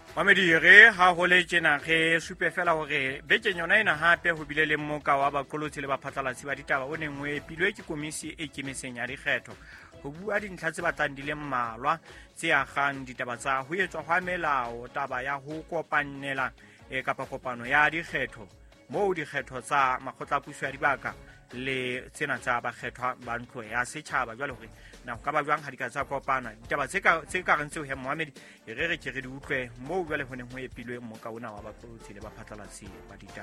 Mamedire ha hole tjena ge supe fela hore bekeng yona ena hape ho bile le mmoka wa baqolotsi le baphatlalatsi ba ditaba o nengwe pilwe ke komisi e kemiseng ya dikgetho ho bua dintlha tse batlang di le mmalwa tse agang ditaba tsa ho etswa hwa melao taba ya ho kopanela kapa kopano ya dikgetho moo dikgetho tsa makgotlapuso ya dibaka le tsena tsa bakgethwa ba ntlo ya setjhaba jwale hore na ho ka ba jwang ha di ka tsa kopana ditaba tse ka reng tseo he Mohammed e re ke re di utlwe moo jwale ho neng ho epilwe mmoka ona wa baqolotsi le baphatlalatsi ba ditaba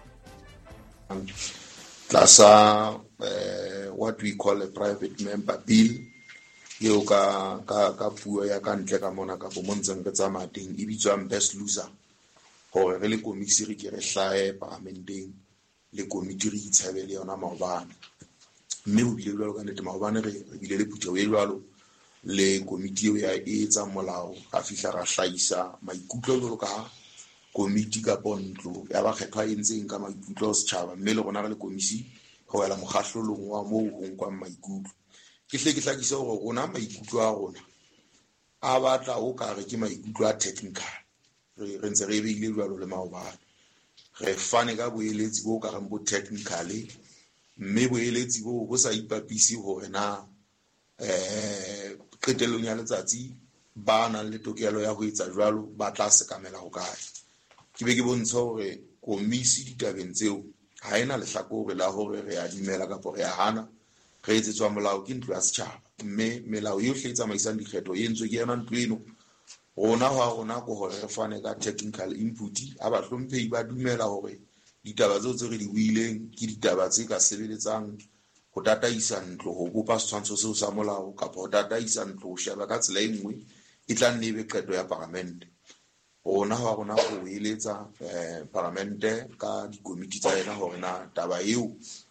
tlasa what we call a private member bill yeo ka puo ya ka ntle ka mona ka bomontseng re tsamaya teng e bitswang best loser hore re le komisi re ke re hlae parlamenteng le komiti re itshebele yona maobane mme ho bile jwalo ka nnete maobane re bile le phutho e jwalo le komiti eo ya etsa molao a fihla ra hlaisa maikutlo jwalo ka komiti ka pontlo ya bakgethwa e ntseng ka maikutlo setjhaba mme le rona re le komisi ho wela mokgahlolong wa moo ho nkwang maikutlo ke hlakisa hore rona maikutlo a rona a batla o ka re ke maikutlo a technical re ntse re beile jwalo le maobane re fane ka boeletsi bo ka reng bo technically mme boeletsi bo sa ipapisi hore na qetellong ya letsatsi ba nang le tokelo ya ho etsa jwalo ba tla sekamela ho kae ke be ke bontsha hore komisi ditabeng tseo ha ena lehlakore la hore re a dimela kapa re a hana re etsetswa molao ke ntlo ya setjhaba mme melao yohle e tsamaisang dikgetho e entswe ke yona ntlo eno rona ha rona ko hore re fane ka technical input a ba hlomphehi ba dumela hore ditaba tseo tse re di buileng ke ditaba tse ka sebeletsang ho tataisa ntlo ho bopa setshwantsho seo sa molao kapa ho tataisa ntlo ho sheba ka tsela e nngwe e tla nne ebe qeto ya parlamente rona ha rona go eletsa parlamente ka dikomiti tsa yena hore na taba eo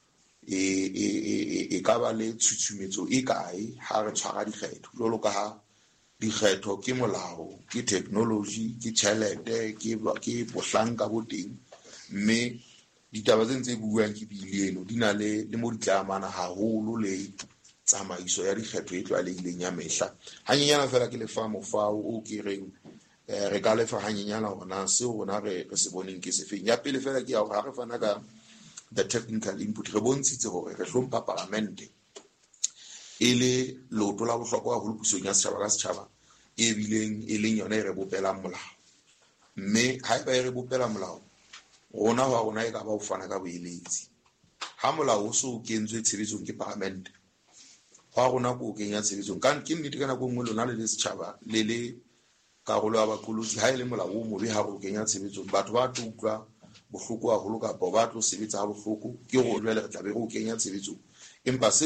e ka ba le tshutshumetso e kae ha re tshwara dikgetho jwalo ka ha dikgetho ke molao ke technology ke tjhelete ke bohlanka bo teng mme ditaba tse ntse buang ke bile eno di na le mo ditlamana haholo le tsamaiso ya dikgetho e tlwaelehileng ya mehla hanyenyana fela ke lefa mofao o ke reng re ka lefa hanyenyana hona seo rona re se boneng ke sefeng ya pele fela ke ya hore ha re fana ka the technical input re bontshitse hore re hlompha parlamente e le loto la bohlokwa haholo pusong ya setjhaba ka setjhaba e bileng e leng yona e re bopelang molao mme ha eba e re bopela molao rona wa rona e ka ba ho fana ka boeletsi ha molao o so kentswe tshebetsong ke parlamente ha rona go kenya tshebetsong ke nnete kana go ngwe lona le setjhaba le karolo ya baqolotsi ha ile molao o mobe ha go kenya tshebetsong batho ba tutlwa bohloko haholo kapa ba tlo sebetsa ha bohloko ke go jwale re tla be go kenya tshebetsong empa